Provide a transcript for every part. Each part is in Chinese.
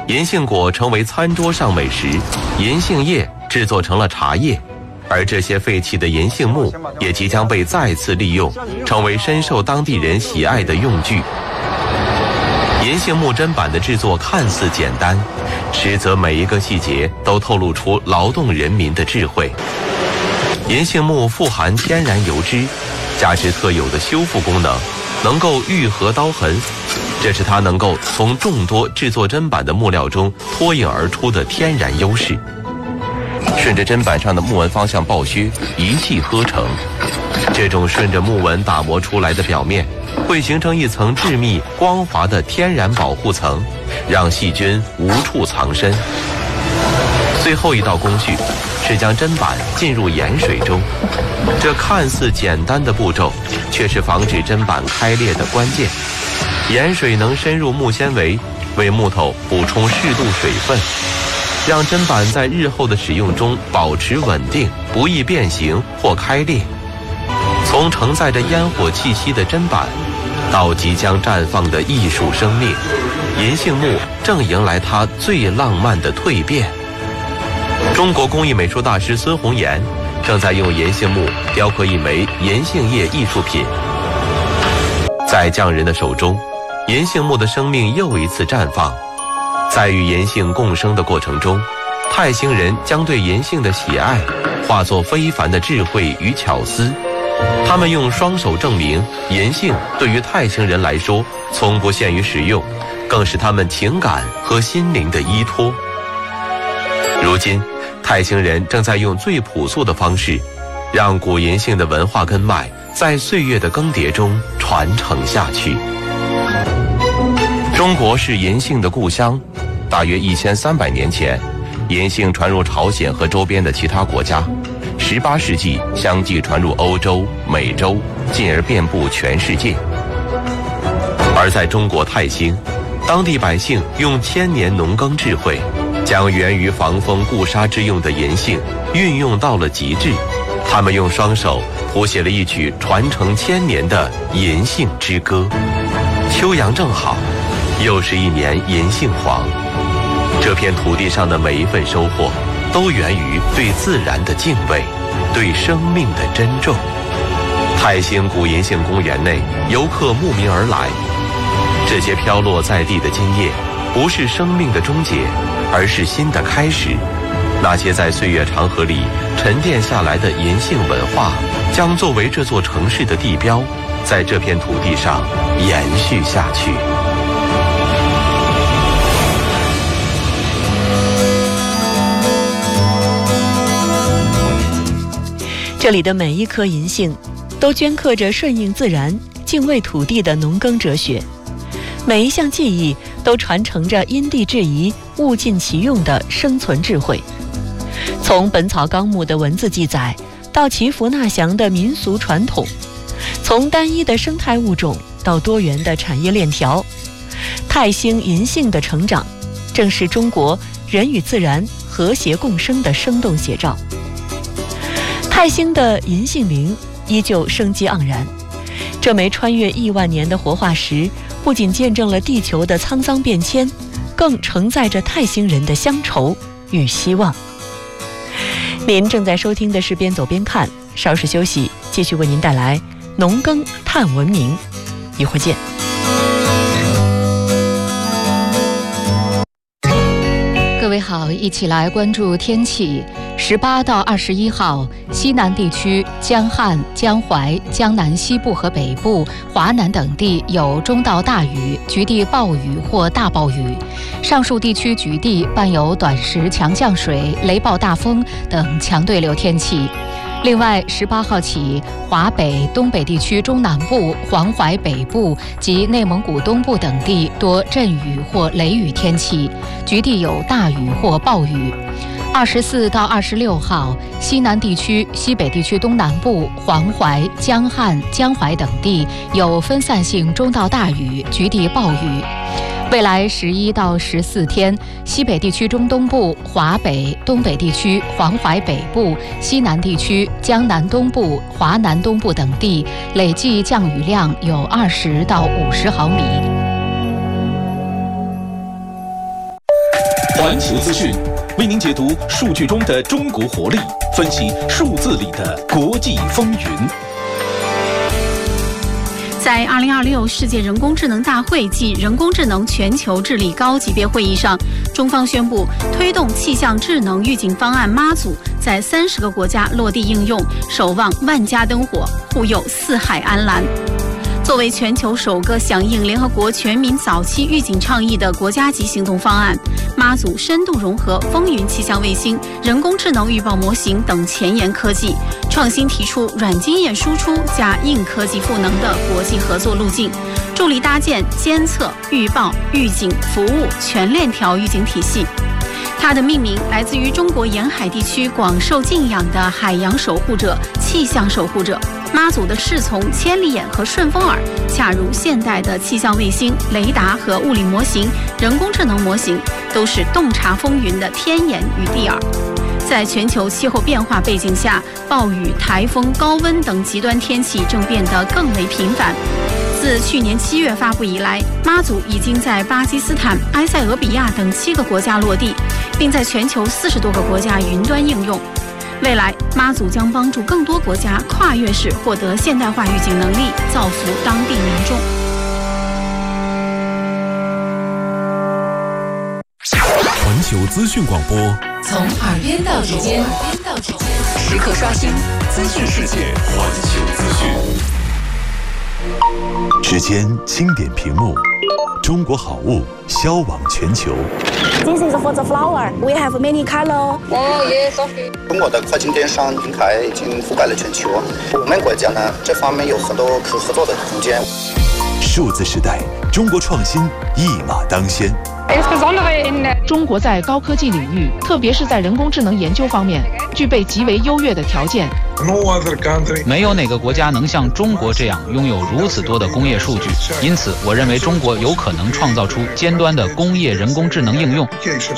银杏果成为餐桌上美食，银杏叶制作成了茶叶，而这些废弃的银杏木也即将被再次利用，成为深受当地人喜爱的用具。银杏木砧板的制作看似简单，实则每一个细节都透露出劳动人民的智慧。银杏木富含天然油脂，加之特有的修复功能，能够愈合刀痕，这是它能够从众多制作砧板的木料中脱颖而出的天然优势。顺着砧板上的木纹方向刨削，一气呵成。这种顺着木纹打磨出来的表面，会形成一层致密光滑的天然保护层，让细菌无处藏身。最后一道工序是将砧板浸入盐水中，这看似简单的步骤，却是防止砧板开裂的关键。盐水能深入木纤维，为木头补充适度水分，让砧板在日后的使用中保持稳定，不易变形或开裂。从承载着烟火气息的砧板，到即将绽放的艺术生命，银杏木正迎来它最浪漫的蜕变。中国工艺美术大师孙红岩正在用银杏木雕刻一枚银杏叶艺术品。在匠人的手中，银杏木的生命又一次绽放。在与银杏共生的过程中，泰兴人将对银杏的喜爱化作非凡的智慧与巧思。他们用双手证明，银杏对于泰兴人来说从不限于使用，更是他们情感和心灵的依托。如今，泰兴人正在用最朴素的方式，让古银杏的文化根脉在岁月的更迭中传承下去。中国是银杏的故乡，大约1300年前，银杏传入朝鲜和周边的其他国家，18世纪相继传入欧洲、美洲，进而遍布全世界。而在中国泰兴，当地百姓用千年农耕智慧，将源于防风固沙之用的银杏运用到了极致。他们用双手谱写了一曲传承千年的银杏之歌。秋阳正好，又是一年银杏黄。这片土地上的每一份收获，都源于对自然的敬畏，对生命的珍重。泰兴古银杏公园内，游客慕名而来。这些飘落在地的金叶，不是生命的终结，而是新的开始。那些在岁月长河里沉淀下来的银杏文化，将作为这座城市的地标，在这片土地上延续下去。 这里的每一颗银杏，都镌刻着顺应自然、敬畏土地的农耕哲学。每一项技艺都传承着因地制宜、物尽其用的生存智慧。从《本草纲目》的文字记载，到祈福纳祥的民俗传统，从单一的生态物种到多元的产业链条，泰兴银杏的成长，正是中国人与自然和谐共生的生动写照。泰兴的银杏林依旧生机盎然，这枚穿越亿万年的活化石，不仅见证了地球的沧桑变迁，更承载着泰兴人的乡愁与希望。您正在收听的是边走边看，稍事休息，继续为您带来农耕探文明，一会儿见。 各位好，一起来关注天气。18到21号，西南地区、江汉、江淮、江南西部和北部、华南等地有中到大雨，局地暴雨或大暴雨。上述地区局地伴有短时强降水、雷暴大风等强对流天气。另外，18号起，华北、东北地区中南部、黄淮北部及内蒙古东部等地多阵雨或雷雨天气，局地有大雨或暴雨。24到26号，西南地区、西北地区东南部、黄淮、江汉、江淮等地有分散性中到大雨，局地暴雨。未来11到14天，西北地区中东部、华北、东北地区、黄淮北部、西南地区、江南东部、华南东部等地累计降雨量有20到50毫米。 环球资讯为您解读数据中的中国活力，分析数字里的国际风云。 在2026世界人工智能大会暨人工智能全球治理高级别会议上，中方宣布推动气象智能预警方案妈祖在30个国家落地应用，守望万家灯火，护佑四海安澜。作为全球首个响应联合国全民早期预警倡议的国家级行动方案，妈祖深度融合风云气象卫星、人工智能预报模型等前沿科技，创新提出软经验输出加硬科技赋能的国际合作路径，助力搭建监测、预报、预警、服务全链条预警体系。它的命名来自于中国沿海地区广受敬仰的海洋守护者、气象守护者。妈祖的侍从千里眼和顺风耳，恰如现代的气象卫星、雷达和物理模型、人工智能模型，都是洞察风云的天眼与地耳。在全球气候变化背景下，暴雨、台风、高温等极端天气正变得更为频繁。自去年7月发布以来，妈祖已经在巴基斯坦、埃塞俄比亚等7个国家落地，并在全球40多个国家云端应用。未来，妈祖将帮助更多国家跨越式获得现代化预警能力，造福当地民众。 环球资讯广播， 从耳边到指尖，时刻刷新资讯世界。 环球资讯。 指尖轻点屏幕，中国好物销往全球。 This is for the flower. We have many color. Oh yes, okay. 中国的跨境电商平台已经覆盖了全球，我们国家呢这方面有很多可合作的空间。 数字时代，中国创新一马当先。 中国在高科技领域，特别是在人工智能研究方面，具备极为优越的条件。 没有哪个国家能像中国这样拥有如此多的工业数据，因此我认为中国有可能创造出尖端的工业人工智能应用。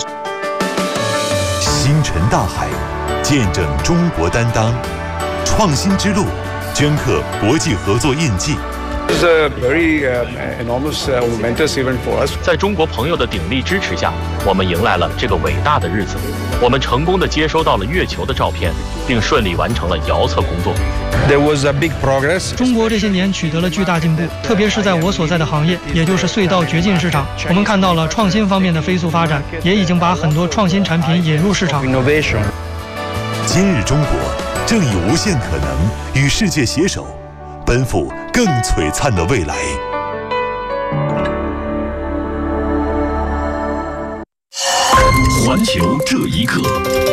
星辰大海，见证中国担当，创新之路，镌刻国际合作印记。 It's a very enormous momentous event for us. 在中国朋友的鼎力支持下，我们迎来了这个伟大的日子。我们成功地接收到了月球的照片，并顺利完成了遥测工作。 There was a big progress. 中国这些年取得了巨大进步，特别是在我所在的行业，也就是隧道掘进市场，我们看到了创新方面的飞速发展，也已经把很多创新产品引入市场。 Innovation. 今日中国正以无限可能与世界携手，奔赴更璀璨的未来。 环球这一刻，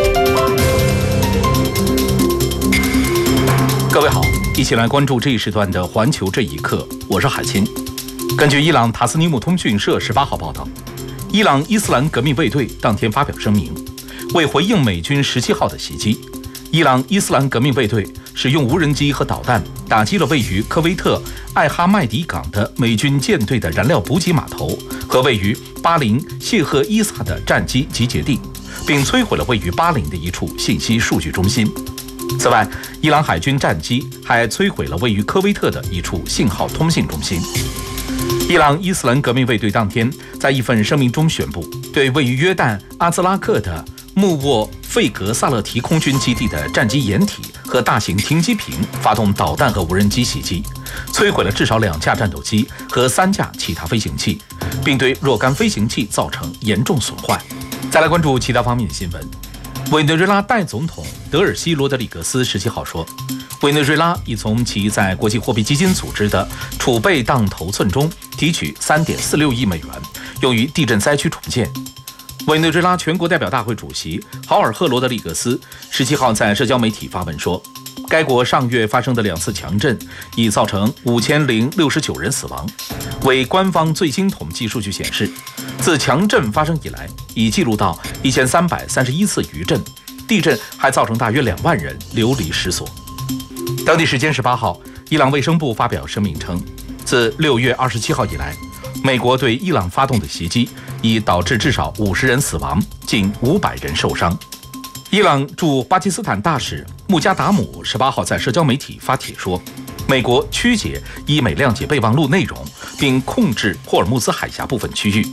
各位好，一起来关注这一时段的环球这一刻，我是海清。根据伊朗塔斯尼姆通讯社18号报道，伊朗伊斯兰革命卫队当天发表声明，为回应美军17号的袭击，伊朗伊斯兰革命卫队使用无人机和导弹打击了位于科威特艾哈迈迪港的美军舰队的燃料补给码头和位于巴林谢赫伊萨的战机集结地，并摧毁了位于巴林的一处信息数据中心。此外，伊朗海军战机还摧毁了位于科威特的一处信号通信中心。伊朗伊斯兰革命卫队当天在一份声明中宣布，对位于约旦阿兹拉克的穆沃费格萨勒提空军基地的战机掩体和大型停机坪发动导弹和无人机袭击，摧毁了至少2架战斗机和3架其他飞行器，并对若干飞行器造成严重损坏。再来关注其他方面的新闻。委内瑞拉代总统德尔西罗德里格斯17号说，委内瑞拉已从其在国际货币基金组织的储备当头寸中提取3.46亿美元，用于地震灾区重建。委内瑞拉全国代表大会主席豪尔赫罗德里格斯17号在社交媒体发文说，该国上月发生的2次强震已造成5069人死亡。为官方最新统计数据显示，自强震发生以来，已记录到1331次余震，地震还造成大约2万人流离失所。当地时间18号，伊朗卫生部发表声明称，自6月27号以来，美国对伊朗发动的袭击已导致至少50人死亡，近500人受伤。伊朗驻巴基斯坦大使穆加达姆18号在社交媒体发帖说，美国曲解伊美谅解备忘录内容，并控制霍尔木兹海峡部分区域，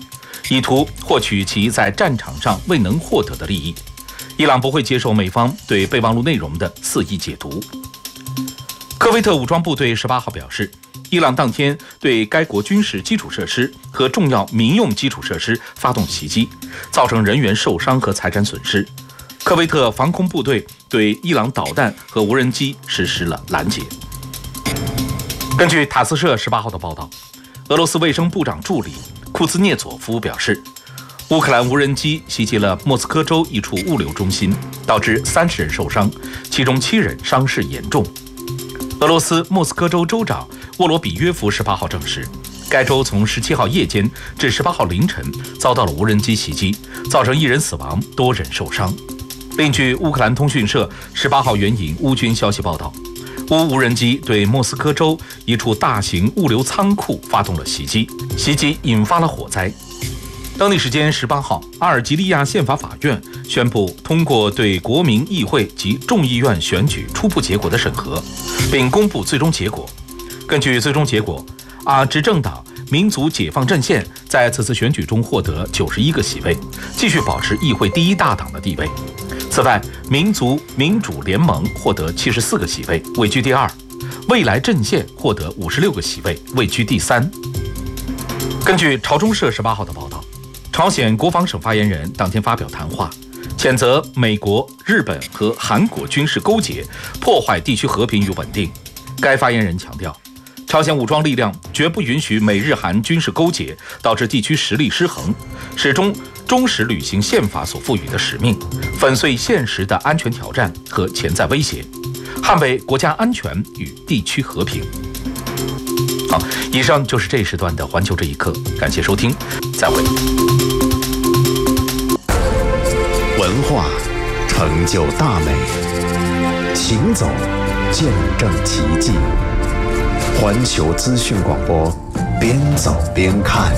以图获取其在战场上未能获得的利益。伊朗不会接受美方对备忘录内容的肆意解读。科威特武装部队18号表示，伊朗当天对该国军事基础设施和重要民用基础设施发动袭击，造成人员受伤和财产损失。科威特防空部队对伊朗导弹和无人机实施了拦截。根据塔斯社18号的报道，俄罗斯卫生部长助理库兹涅佐夫表示，乌克兰无人机袭击了莫斯科州一处物流中心，导致30人受伤，其中7人伤势严重。俄罗斯莫斯科州州长沃罗比约夫18号证实，该州从17号夜间至18号凌晨遭到了无人机袭击，造成1人死亡，多人受伤。另据乌克兰通讯社18号援引乌军消息报道，乌无人机对莫斯科州一处大型物流仓库发动了袭击，袭击引发了火灾。当地时间18号，阿尔及利亚宪法法院宣布通过对国民议会及众议院选举初步结果的审核，并公布最终结果。根据最终结果，执政党民族解放阵线在此次选举中获得91个席位，继续保持议会第1大党的地位。此外，民族民主联盟获得74个席位，位居第2；未来阵线获得56个席位，位居第3。根据朝中社18号的报道，朝鲜国防省发言人当天发表谈话，谴责美国、日本和韩国军事勾结，破坏地区和平与稳定。该发言人强调，朝鲜武装力量绝不允许美日韩军事勾结导致地区实力失衡，始终忠实履行宪法所赋予的使命，粉碎现实的安全挑战和潜在威胁，捍卫国家安全与地区和平。好，以上就是这一时段的环球这一刻，感谢收听，再会。 文化成就大美，行走见证奇迹。环球资讯广播，边走边看。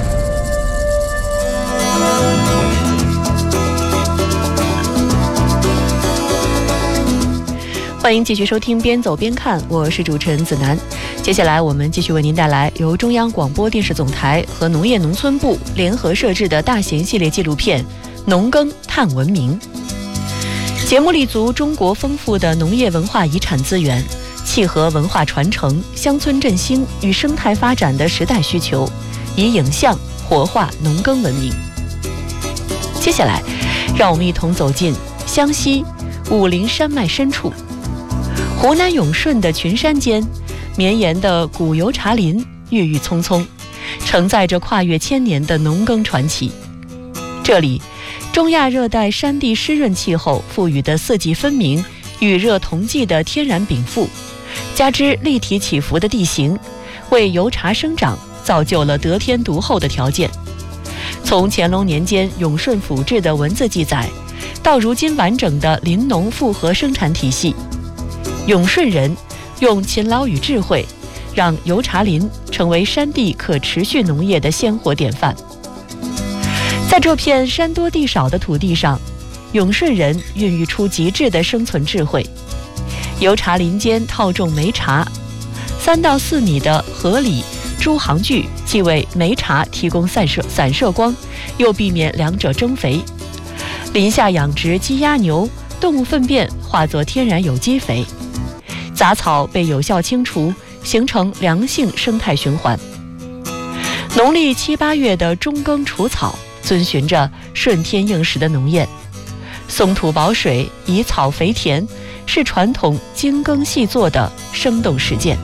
欢迎继续收听边走边看，我是主持人子楠。接下来我们继续为您带来由中央广播电视总台和农业农村部联合摄制的大型系列纪录片《农耕探文明》。节目立足中国丰富的农业文化遗产资源，契合文化传承、乡村振兴与生态发展的时代需求，以影像活化农耕文明。接下来，让我们一同走进湘西武陵山脉深处，湖南永顺的群山间，绵延的古油茶林郁郁葱葱，承载着跨越千年的农耕传奇。这里，中亚热带山地湿润气候赋予的四季分明、雨热同季的天然禀赋，加之立体起伏的地形，为油茶生长造就了得天独厚的条件。从乾隆年间永顺府志的文字记载，到如今完整的林农复合生产体系，永顺人用勤劳与智慧，让油茶林成为山地可持续农业的鲜活典范。在这片山多地少的土地上，永顺人孕育出极致的生存智慧。油茶林间套种梅茶，3到4米的合理诸行距，既为梅茶提供散射光，又避免两者争肥。林下养殖鸡鸭牛，动物粪便化作天然有机肥，杂草被有效清除，形成良性生态循环。农历7、8月的中耕除草，遵循着顺天应时的农谚，松土保水，以草肥田，是传统精耕细作的生动实践。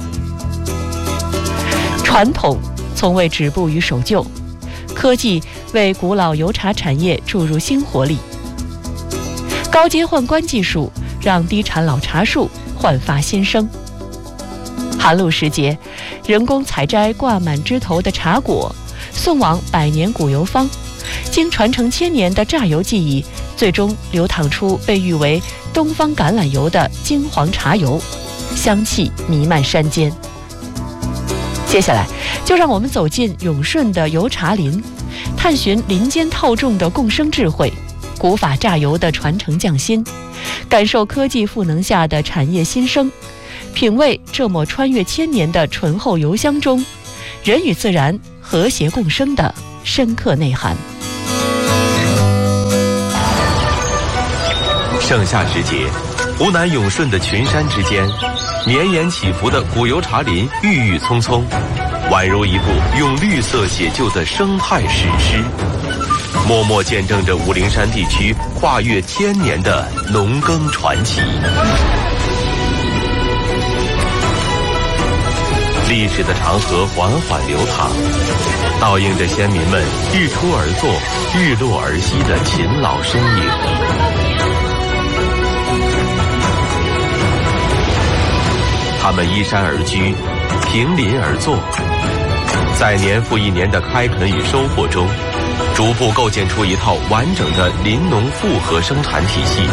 传统从未止步于守旧，科技为古老油茶产业注入新活力。高阶换冠技术让低产老茶树焕发新生。寒露时节，人工采摘挂满枝头的茶果，送往百年古油坊，经传承千年的榨油技艺，最终流淌出被誉为东方橄榄油的金黄茶油，香气弥漫山间。接下来，就让我们走进永顺的油茶林，探寻林间套种的共生智慧，古法榨油的传承匠心，感受科技赋能下的产业新生，品味这抹穿越千年的醇厚油香中人与自然和谐共生的深刻内涵。 盛夏时节，湖南永顺的群山之间，绵延起伏的古油茶林郁郁葱葱，宛如一部用绿色写就的生态史诗，默默见证着武陵山地区跨越千年的农耕传奇。历史的长河缓缓流淌，倒映着先民们日出而作、日落而息的勤劳身影。他们依山而居，平林而坐，在年复一年的开垦与收获中，逐步构建出一套完整的林农复合生产体系。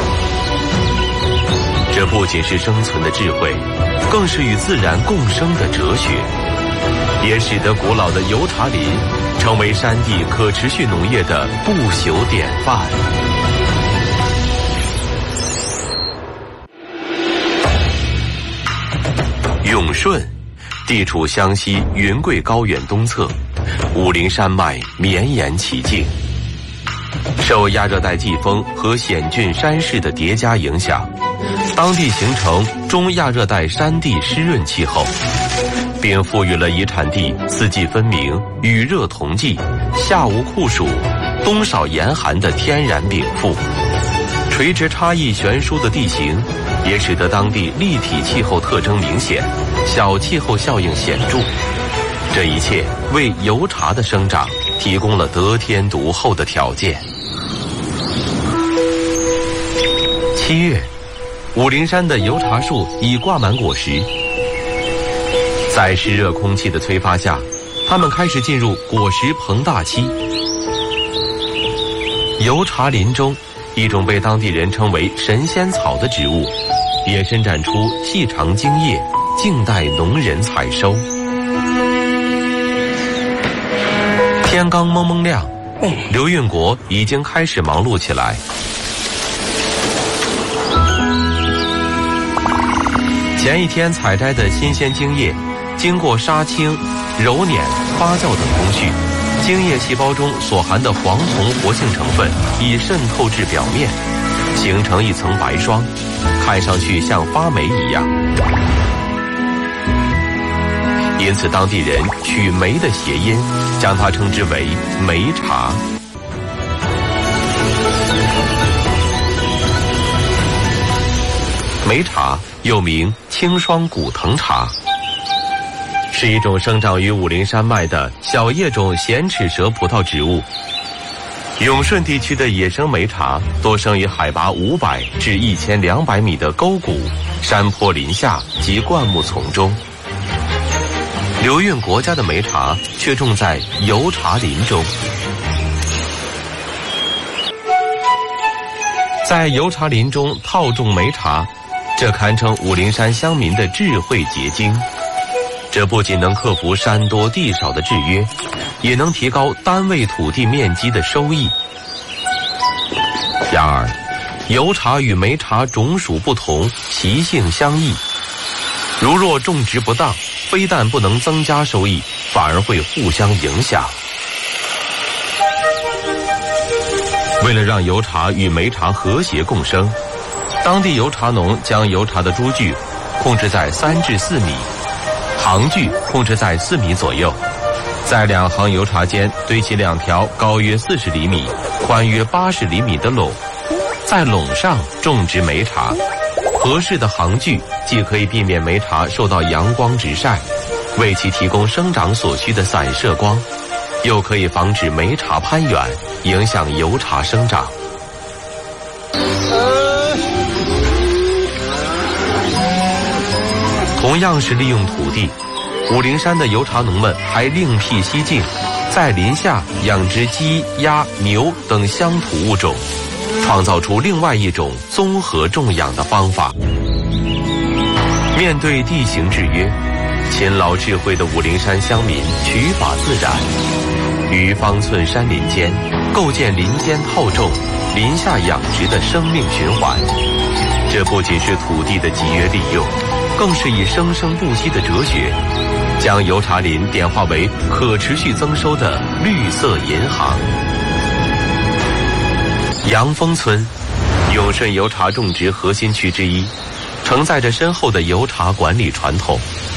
这不仅是生存的智慧，更是与自然共生的哲学，也使得古老的油茶林成为山地可持续农业的不朽典范。永顺地处湘西云贵高原东侧，武陵山脉绵延其境，受亚热带季风和险峻山势的叠加影响，当地形成中亚热带山地湿润气候，并赋予了以产地四季分明、雨热同季、夏无酷暑、冬少严寒的天然禀赋。垂直差异悬殊的地形也使得当地立体气候特征明显，小气候效应显著。这一切为油茶的生长提供了得天独厚的条件。7月，武陵山的油茶树已挂满果实，在湿热空气的催发下，它们开始进入果实膨大期。油茶林中，一种被当地人称为神仙草的植物，也伸展出细长茎叶，静待农人采收。天刚蒙蒙亮，刘运国已经开始忙碌起来。前一天采摘的新鲜茎叶，经过杀青、揉捻、发酵等工序，茎叶细胞中所含的黄酮活性成分已渗透至表面，形成一层白霜，看上去像发霉一样。因此当地人取霉的谐音，将它称之为霉茶。霉茶又名青霜古藤茶，是一种生长于武陵山脉的小叶种咸齿蛇葡萄植物。永顺地区的野生霉茶多生于海拔500至1200米的沟谷、山坡林下及灌木丛中。刘运国家的霉茶却种在油茶林中。在油茶林中套种霉茶，这堪称武陵山乡民的智慧结晶。这不仅能克服山多地少的制约，也能提高单位土地面积的收益。然而，油茶与霉茶种属不同，习性相异。如若种植不当，非但不能增加收益，反而会互相影响。为了让油茶与霉茶和谐共生，当地油茶农将油茶的株距控制在3至4米，行距控制在4米左右，在2行油茶间堆起2条高约40厘米、宽约80厘米的垄，在垄上种植霉茶。合适的行距既可以避免霉茶受到阳光直晒，为其提供生长所需的散射光，又可以防止霉茶攀援，影响油茶生长。同样是利用土地，武陵山的油茶农们还另辟蹊径，在林下养殖鸡、鸭、牛等乡土物种，创造出另外一种综合种养的方法。面对地形制约，勤劳智慧的武陵山乡民取法自然，于方寸山林间构建林间套种、林下养殖的生命循环。这不仅是土地的集约利用，更是以生生不息的哲学，将油茶林点化为可持续增收的绿色银行。杨峰村永顺油茶种植核心区之一，承载着深厚的油茶管理传统，